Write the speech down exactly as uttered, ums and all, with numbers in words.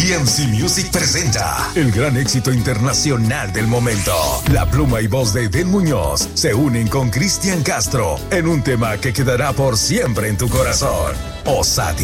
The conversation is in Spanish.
B M C Music presenta el gran éxito internacional del momento. La pluma y voz de Edén Muñoz se unen con Cristian Castro en un tema que quedará por siempre en tu corazón. Osadía.